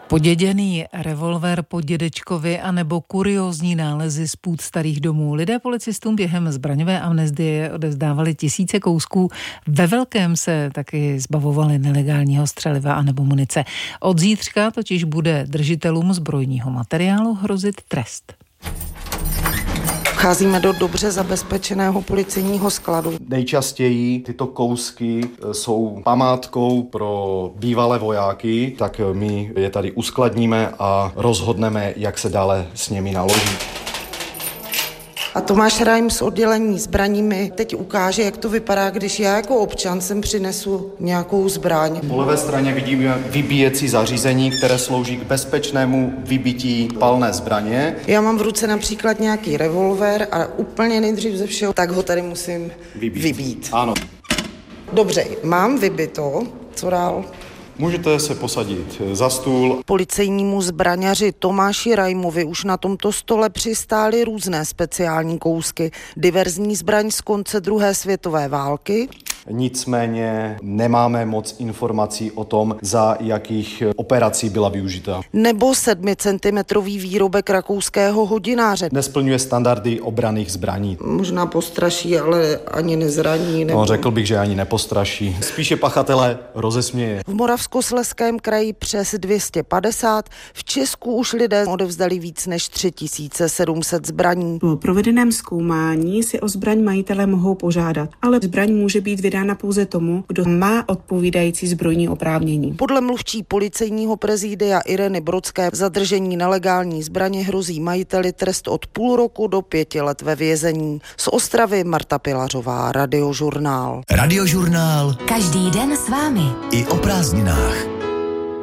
Poděděný revolver po dědečkovi anebo kuriózní nálezy z půd starých domů. Lidé policistům během zbraňové amnestie odevzdávali tisíce kousků. Ve velkém se taky zbavovali nelegálního střeliva anebo munice. Od zítřka totiž bude držitelům zbrojního materiálu hrozit trest. Vcházíme do dobře zabezpečeného policejního skladu. Nejčastěji tyto kousky jsou památkou pro bývalé vojáky, tak my je tady uskladníme a rozhodneme, jak se dále s nimi naloží. A Tomáš Rajm z oddělení zbraní mi teď ukáže, jak to vypadá, když já jako občan sem přinesu nějakou zbraň. Po levé straně vidíme vybíjecí zařízení, které slouží k bezpečnému vybití palné zbraně. Já mám v ruce například nějaký revolver a úplně nejdřív ze všeho, tak ho tady musím vybít. Ano. Dobře, mám vybito. Co dál? Můžete se posadit za stůl. Policejnímu zbraňaři Tomáši Rajmovi už na tomto stole přistály různé speciální kousky. Diverzní zbraň z konce druhé světové války. Nicméně nemáme moc informací o tom, za jakých operací byla využita. Nebo 7 cm výrobek rakouského hodináře. Nesplňuje standardy obranných zbraní. Možná postraší, ale ani nezraní. Nebo... No, řekl bych, že ani nepostraší. Spíše pachatele rozesměje. V Moravskoslezském kraji přes 250, v Česku už lidé odevzdali víc než 3700 zbraní. Po provedeném zkoumání si o zbraň majitelé mohou požádat, ale zbraň může být vydána pouze tomu, kdo má odpovídající zbrojní oprávnění. Podle mluvčí policejního prezidia Ireny Brodské zadržení nelegální zbraně hrozí majiteli trest od 0,5 roku do 5 let ve vězení. Z Ostravy Marta Pilařová, Radiožurnál. Radiožurnál. Každý den s vámi. I o prázdninách.